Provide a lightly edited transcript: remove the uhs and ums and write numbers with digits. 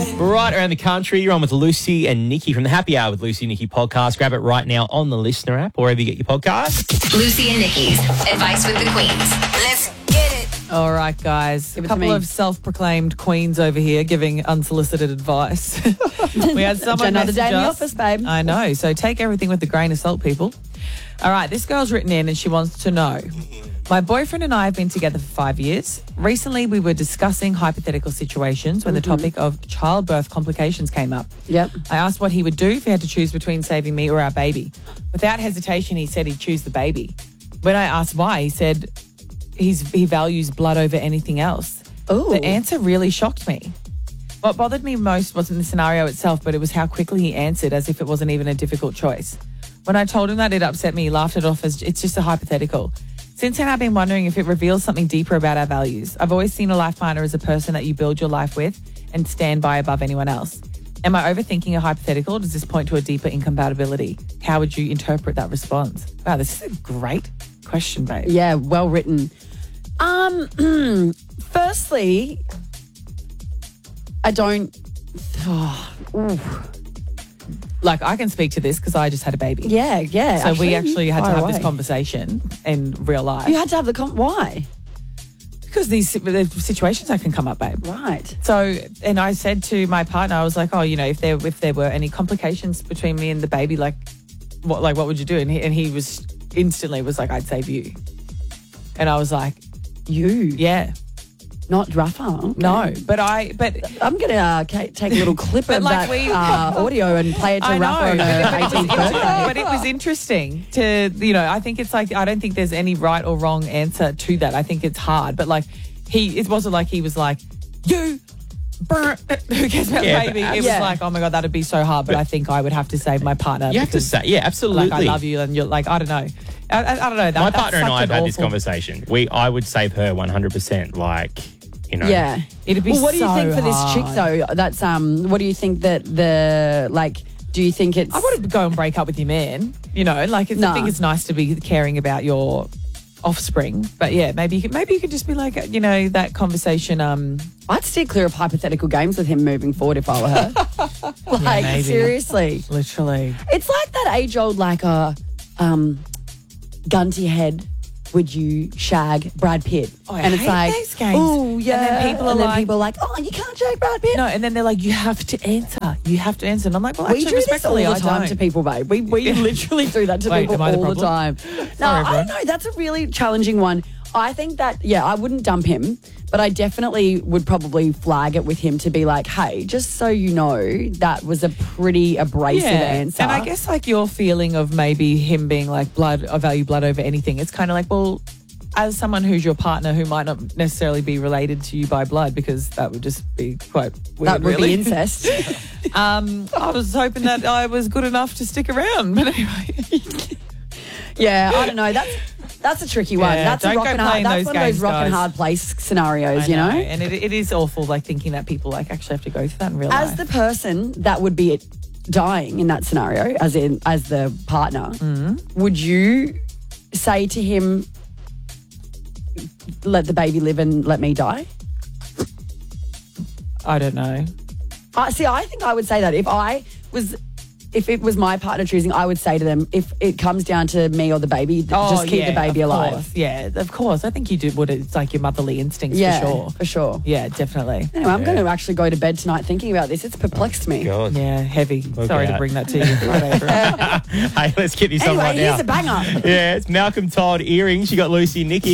Right around the country, you're on with Lucy and Nikki from the Happy Hour with Lucy and Nikki podcast. Grab it right now on the Listener app or wherever you get your podcast. Lucy and Nikki's Advice with the Queens. Let's get it. All right, guys. A couple of self-proclaimed queens over here giving unsolicited advice. We had someone another day in the us. office, babe. I know. So take everything with a grain of salt, people. All right, this girl's written in and she wants to know. My boyfriend and I have been together for 5 years. Recently, we were discussing hypothetical situations when the topic of childbirth complications came up. Yep. I asked what he would do if he had to choose between saving me or our baby. Without hesitation, he said he'd choose the baby. When I asked why, he said he values blood over anything else. Ooh. The answer really shocked me. What bothered me most wasn't the scenario itself, but it was how quickly he answered as if it wasn't even a difficult choice. When I told him that, it upset me. He laughed it off as it's just a hypothetical. Since then, I've been wondering if it reveals something deeper about our values. I've always seen a life partner as a person that you build your life with and stand by above anyone else. Am I overthinking a hypothetical? Does this point to a deeper incompatibility? How would you interpret that response? Wow, this is a great question, babe. Yeah, well written. Firstly, I don't... Like, I can speak to this because I just had a baby. Yeah. So we actually had to fire have away. this conversation in real life. You had to have the... Why? Because the situations that can come up, babe. Right. So, and I said to my partner, I was like, oh, you know, if there were any complications between me and the baby, what would you do? And he was instantly was like, I'd save you. And I was like, You? yeah, Not Rafa? Okay. no, but I'm going to take a little clip of like that audio and play it to I Rafa on know, her 18th birthday. but it was interesting to, I think it's like, I don't think there's any right or wrong answer to that. I think it's hard, but it wasn't like he was like, you, who cares about Yeah, baby? but It was like, oh my God, that'd be so hard, but I think I would have to save my partner. You have to because, say, yeah, absolutely. like, I love you, and you're like, I don't know. I don't know. My partner and I have have had this conversation. I would save her 100%. Yeah. It'd be Well, what do you so think for this chick, hard. though? That's, what do you think that do you think it's... I wouldn't go and break up with your man. I think it's nice to be caring about your offspring. But yeah, maybe you could just be like, that conversation. I'd steer clear of hypothetical games with him moving forward if I were her. maybe. Seriously. Literally. It's like that age-old, gun to your head, would you shag Brad Pitt? Oh, I and it's hate like, those games. oh, yeah. And then people are like, oh, you can't shag Brad Pitt. No, and then they're like, you have to answer. You have to answer. And I'm like, well, We actually, do this all respectfully, the time I to don't. people, babe. We literally do that to Wait, people am I the all the problem? time. Sorry, No, I everyone. don't know. That's a really challenging one. I think that, I wouldn't dump him, but I definitely would probably flag it with him to be like, hey, just so you know, that was a pretty abrasive answer. And I guess your feeling of maybe him being like I value blood over anything. It's kind of like, well, as someone who's your partner who might not necessarily be related to you by blood, because that would just be quite weird. that would really. be incest. I was hoping that I was good enough to stick around, but anyway. Yeah, I don't know. That's a tricky one. Yeah, That's don't a rock go and hard. playing That's those one of those games, rock and guys. hard place scenarios, I you know. And it is awful, thinking that people actually have to go through that in real As life. the person that would be dying in that scenario, as the partner, would you say to him, "Let the baby live and let me die"? I don't know. I think I would say that if it was my partner choosing, I would say to them, if it comes down to me or the baby, just keep the baby of alive. Course. Yeah, of course. I think you do. It's like your motherly instincts Yeah, for sure. for sure. Yeah, definitely. Anyway, I'm going to actually go to bed tonight thinking about this. It's perplexed me. God. Yeah, heavy. Sorry to out. bring that to you. Friday, everyone. Hey, let's get you some Anyway, right now. here's a banger. Yeah, it's Malcolm Todd Earrings. You got Lucy and Nikki.